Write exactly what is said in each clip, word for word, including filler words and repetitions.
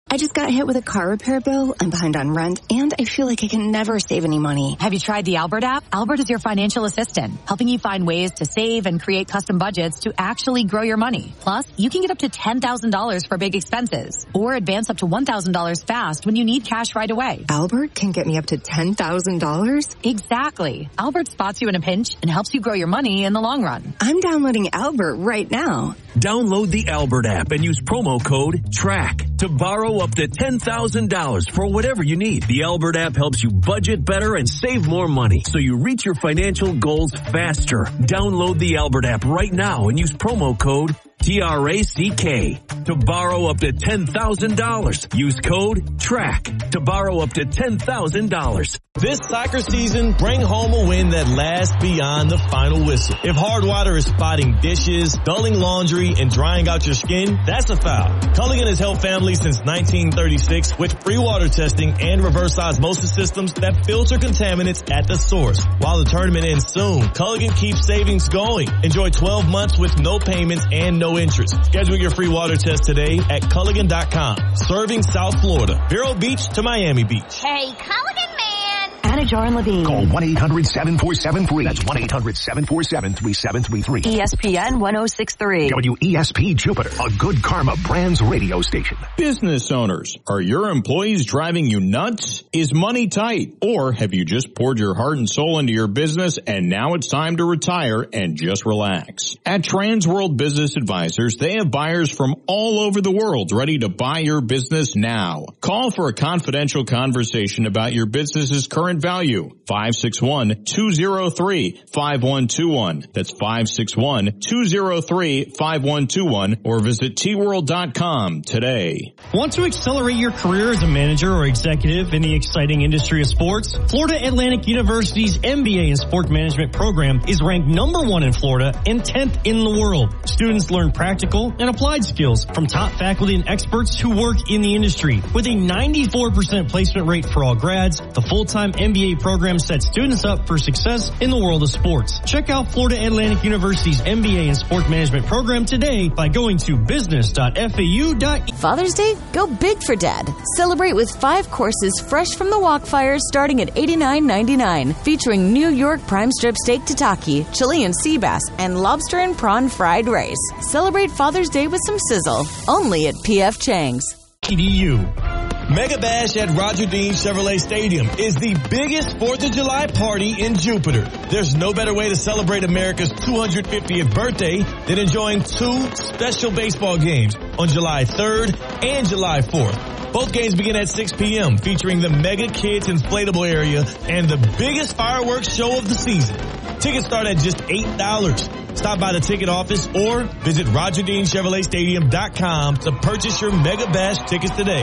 I just got hit with a car repair bill, I'm behind on rent, and I feel like I can never save any money. Have you tried the Albert app? Albert is your financial assistant, helping you find ways to save and create custom budgets to actually grow your money. Plus, you can get up to ten thousand dollars for big expenses, or advance up to one thousand dollars fast when you need cash right away. Albert can get me up to ten thousand dollars? Exactly. Albert spots you in a pinch and helps you grow your money in the long run. I'm downloading Albert right now. Download the Albert app and use promo code TRACK to borrow up to ten thousand dollars for whatever you need. The Albert app helps you budget better and save more money so you reach your financial goals faster. Download the Albert app right now and use promo code T R A C K to borrow up to ten thousand dollars. Use code TRACK to borrow up to ten thousand dollars. This soccer season, bring home a win that lasts beyond the final whistle. If hard water is spotting dishes, dulling laundry, and drying out your skin, that's a foul. Culligan has helped families since nineteen thirty-six with free water testing and reverse osmosis systems that filter contaminants at the source. While the tournament ends soon, Culligan keeps savings going. Enjoy twelve months with no payments and no interest. Schedule your free water test today at Culligan dot com. Serving South Florida, Vero Beach to Miami Beach. Hey, Culligan man! Anajar and Levine. Call one eight hundred seven four seven three. That's one eight hundred seven four seven three seven three three. E S P N one oh six three. W E S P Jupiter, a Good Karma Brands radio station. Business owners, are your employees driving you nuts? Is money tight? Or have you just poured your heart and soul into your business and now it's time to retire and just relax? At Transworld Business Advisors, they have buyers from all over the world ready to buy your business now. Call for a confidential conversation about your business's current value. five six one, two oh three, five one two one. That's five six one, two oh three, five one two one, or visit T world dot com today. Want to accelerate your career as a manager or executive in the exciting industry of sports? Florida Atlantic University's M B A in Sport Management program is ranked number one in Florida and tenth in the world. Students learn practical and applied skills from top faculty and experts who work in the industry. With a ninety-four percent placement rate for all grads, the full-time M B A program sets students up for success in the world of sports. Check out Florida Atlantic University's M B A in Sport Management program today by going to business dot F A U dot E D U. Father's Day? Go big for Dad. Celebrate with five courses fresh from the wok fires starting at eighty-nine ninety-nine, featuring New York prime strip steak tataki, Chilean sea bass, and lobster and prawn fried rice. Celebrate Father's Day with some sizzle. Only at P F Chang's. E D U. Mega Bash at Roger Dean Chevrolet Stadium is the biggest fourth of July party in Jupiter. There's no better way to celebrate America's two hundred fiftieth birthday than enjoying two special baseball games on July third and July fourth. Both games begin at six p.m. featuring the Mega Kids Inflatable Area and the biggest fireworks show of the season. Tickets start at just eight dollars. Stop by the ticket office or visit Roger Dean Chevrolet Stadium dot com to purchase your Mega Bash tickets today.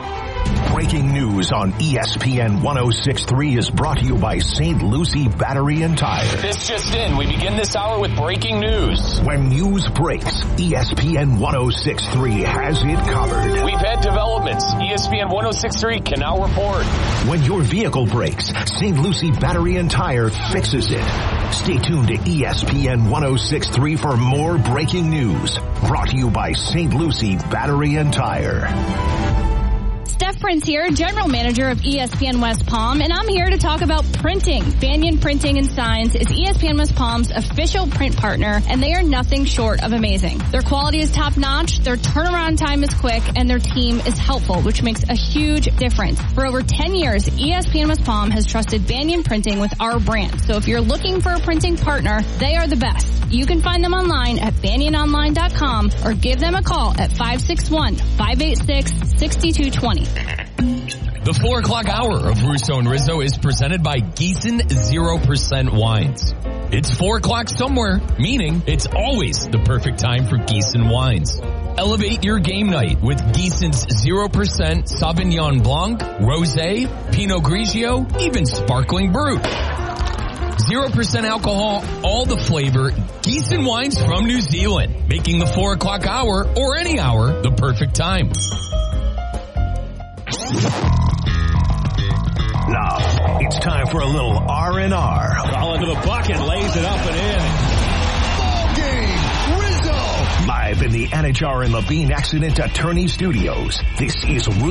Breaking news on E S P N one oh six point three is brought to you by Saint Lucie Battery and Tire. This just in. We begin this hour with breaking news. When news breaks, E S P N one oh six point three has it covered. We've had developments. E S P N one oh six point three can now report. When your vehicle breaks, Saint Lucie Battery and Tire fixes it. Stay tuned to E S P N one oh six point three for more breaking news. Brought to you by Saint Lucie Battery and Tire. Steph Prince here, General Manager of E S P N West Palm, and I'm here to talk about printing. Banyan Printing and Signs is E S P N West Palm's official print partner, and they are nothing short of amazing. Their quality is top-notch, their turnaround time is quick, and their team is helpful, which makes a huge difference. For over ten years, E S P N West Palm has trusted Banyan Printing with our brand. So if you're looking for a printing partner, they are the best. You can find them online at banyan online dot com or give them a call at five six one, five eight six, six two two zero. The four o'clock hour of Russo and Rizzo is presented by Gießen zero percent Wines. It's four o'clock somewhere, meaning it's always the perfect time for Gießen wines. Elevate your game night with Gießen's zero percent Sauvignon Blanc, Rosé, Pinot Grigio, even Sparkling Brut. zero percent alcohol, all the flavor, Gießen wines from New Zealand, making the four o'clock hour or any hour the perfect time. Now, it's time for a little R and R. Ball into the bucket, lays it up and in. Ball game, Rizzo! Live in the Anajar and Levine Accident Attorney Studios, this is